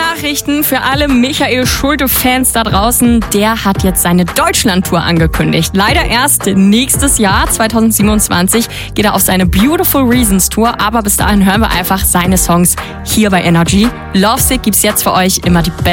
Nachrichten für alle Michael Schulte-Fans da draußen. Der hat jetzt seine Deutschland-Tour angekündigt. Leider erst nächstes Jahr, 2027, geht er auf seine Beautiful Reasons Tour. Aber bis dahin hören wir einfach seine Songs hier bei Energy. Lovesick gibt's jetzt für euch immer die